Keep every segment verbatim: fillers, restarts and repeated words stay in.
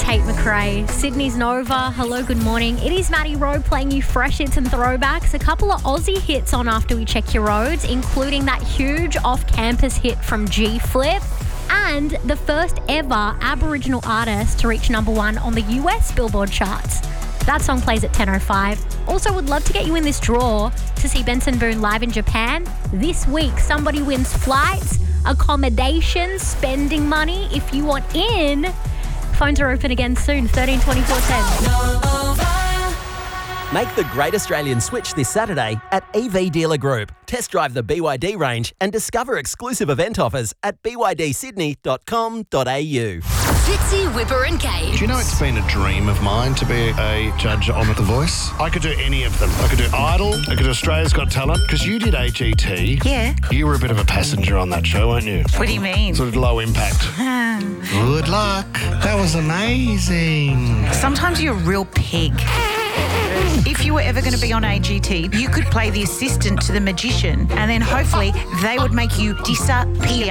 Tate McRae. Sydney's Nova. Hello, good morning. It is Maddie Rowe playing you fresh hits and throwbacks. A couple of Aussie hits on After We Check Your Roads, including that huge off-campus hit from G-Flip and the first ever Aboriginal artist to reach number one on the U S Billboard charts. That song plays at ten oh five. Also, would love to get you in this draw to see Benson Boone live in Japan. This week, somebody wins flights, accommodations, spending money. If you want in, phones are open again soon, thirteen twenty-four ten. Make the Great Australian Switch this Saturday at E V Dealer Group. Test drive the B Y D range and discover exclusive event offers at b y d sydney dot com dot a u. Fitzy, Whipper and Kate. Do you know it's been a dream of mine to be a judge on The Voice? I could do any of them. I could do Idol, I could do Australia's Got Talent, because you did A G T. Yeah. You were a bit of a passenger on that show, weren't you? What do you mean? Sort of low impact. Good luck. That was amazing. Sometimes you're a real pig. If you were ever going to be on A G T, you could play the assistant to the magician and then hopefully they would make you disappear.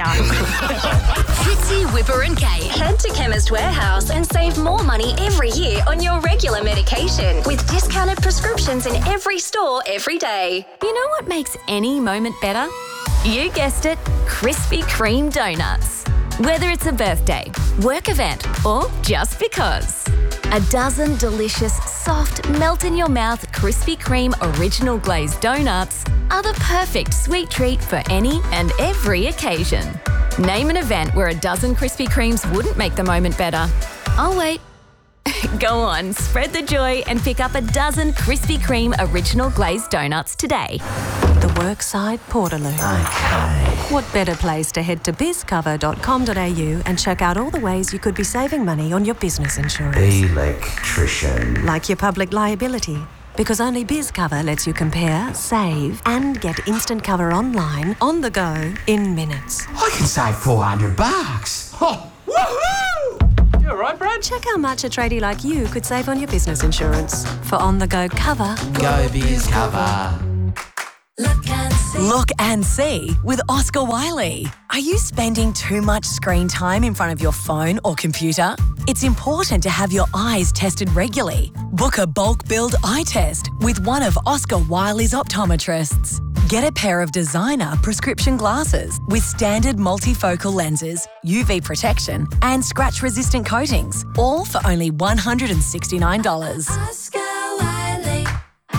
Fitzy, Whipper and Kate. Head to Chemist Warehouse and save more money every year on your regular medication with discounted prescriptions in every store every day. You know what makes any moment better? You guessed it, Krispy Kreme donuts. Whether it's a birthday, work event, or just because. A dozen delicious, soft, melt-in-your-mouth Krispy Kreme original glazed donuts are the perfect sweet treat for any and every occasion. Name an event where a dozen Krispy Kremes wouldn't make the moment better. I'll wait. Go on, spread the joy and pick up a dozen Krispy Kreme original glazed donuts today. The Workside Portaloo. Okay. What better place to head to biz cover dot com dot a u and check out all the ways you could be saving money on your business insurance. Electrician. Like your public liability. Because only BizCover lets you compare, save, and get instant cover online, on the go, in minutes. I can save four hundred bucks. Oh, woohoo! You all right, Brad? Check how much a tradie like you could save on your business insurance. For on-the-go cover, Go BizCover. Look and see. Look and see with Oscar Wiley. Are you spending too much screen time in front of your phone or computer? It's important to have your eyes tested regularly. Book a bulk build eye test with one of Oscar Wiley's optometrists. Get a pair of designer prescription glasses with standard multifocal lenses, U V protection and scratch-resistant coatings, all for only one hundred sixty-nine dollars. Oscar Wiley.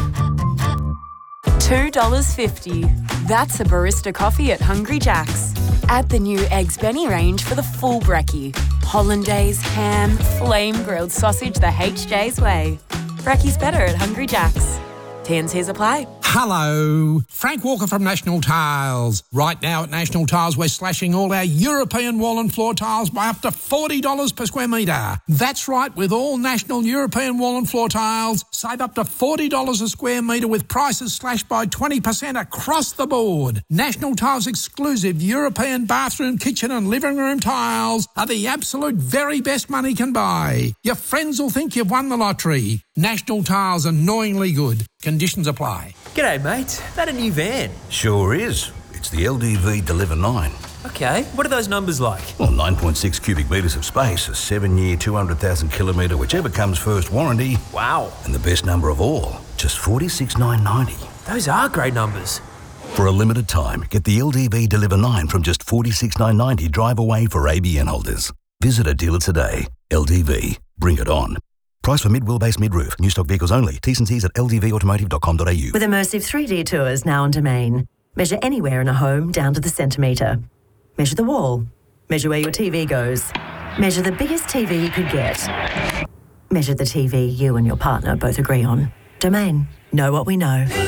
two dollars fifty. That's a barista coffee at Hungry Jack's. Add the new Eggs Benny range for the full brekkie. Hollandaise, ham, flame grilled sausage the H J's way. Brekkie's better at Hungry Jack's. T and C's apply. Hello, Frank Walker from National Tiles. Right now at National Tiles, we're slashing all our European wall and floor tiles by up to forty dollars per square metre. That's right, with all National European wall and floor tiles, save up to forty dollars a square metre with prices slashed by twenty percent across the board. National Tiles exclusive European bathroom, kitchen and living room tiles are the absolute very best money can buy. Your friends will think you've won the lottery. National Tiles, annoyingly good. Conditions apply. G'day, mate. That a new van? Sure is. It's the L D V Deliver nine. Okay, what are those numbers like? Well, nine point six cubic metres of space, a seven-year, two hundred thousand kilometre, whichever comes first warranty. Wow. And the best number of all, just forty-six thousand nine hundred ninety. Those are great numbers. For a limited time, get the L D V Deliver nine from just forty-six thousand nine hundred ninety drive away for A B N holders. Visit a dealer today. L D V. Bring it on. Price for mid-wheelbase, mid-roof. New stock vehicles only. T's and C's at l d v automotive dot com dot a u. With immersive three D tours now on Domain. Measure anywhere in a home down to the centimetre. Measure the wall. Measure where your T V goes. Measure the biggest T V you could get. Measure the T V you and your partner both agree on. Domain. Know what we know.